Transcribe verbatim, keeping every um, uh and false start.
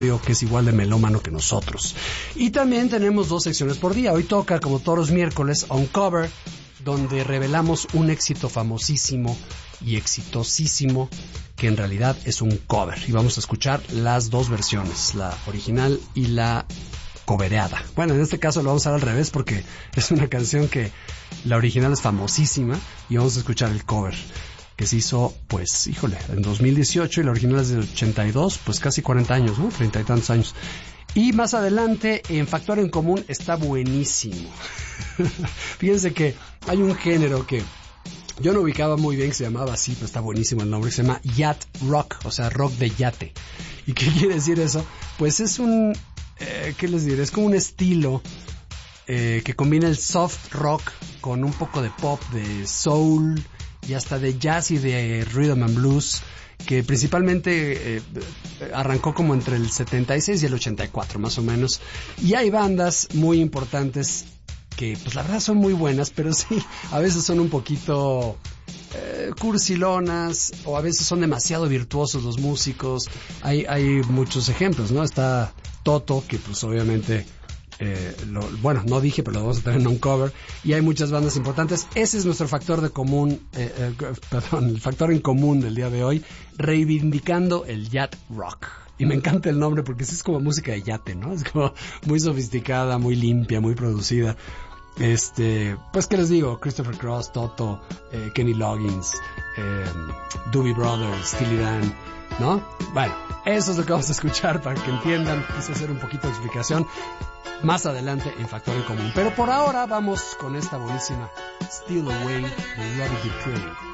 que es igual de melómano que nosotros. Y también tenemos dos secciones por día. Hoy toca, como todos los miércoles, Uncover, donde revelamos un éxito famosísimo y exitosísimo que en realidad es un cover. Y vamos a escuchar las dos versiones, la original y la covereada. Bueno, en este caso lo vamos a hacer al revés porque es una canción que la original es famosísima y vamos a escuchar el cover, que se hizo, pues, híjole, en dos mil dieciocho y la original es del ochenta y dos, pues casi cuarenta años, ¿no? treinta y tantos años. Y más adelante, en Factor en Común, está buenísimo. Fíjense que hay un género que yo no ubicaba muy bien, que se llamaba así, pero está buenísimo el nombre, que se llama Yacht Rock, o sea, rock de yate. ¿Y qué quiere decir eso? Pues es un, eh, ¿qué les diré? Es como un estilo eh, que combina el soft rock con un poco de pop, de soul y hasta de jazz y de rhythm and blues, que principalmente eh, arrancó como entre el setenta y seis y el ochenta y cuatro más o menos. Y hay bandas muy importantes que pues la verdad son muy buenas, pero sí, a veces son un poquito eh, cursilonas, o a veces son demasiado virtuosos los músicos. Hay, hay muchos ejemplos, ¿no? Está Toto, que pues obviamente Eh, lo, bueno, no dije, pero lo vamos a tener en un cover. Y hay muchas bandas importantes. Ese es nuestro factor de común, eh, eh, perdón, el factor en común del día de hoy, reivindicando el yacht rock. Y me encanta el nombre porque sí es como música de yate, ¿no? Es como muy sofisticada, muy limpia, muy producida. Este, pues qué les digo, Christopher Cross, Toto, eh, Kenny Loggins, eh, Doobie Brothers, Steely Dan, ¿no? Bueno, eso es lo que vamos a escuchar para que entiendan. Quise hacer un poquito de explicación más adelante en Factor en Común. Pero por ahora vamos con esta buenísima Steal Away de Robbie Dupree.